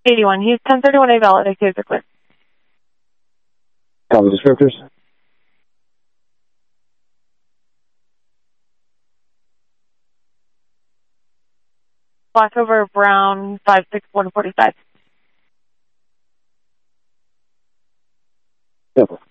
81. He's 1031A valid. Exit clear. Call the descriptors. Black over brown 56145. Simple.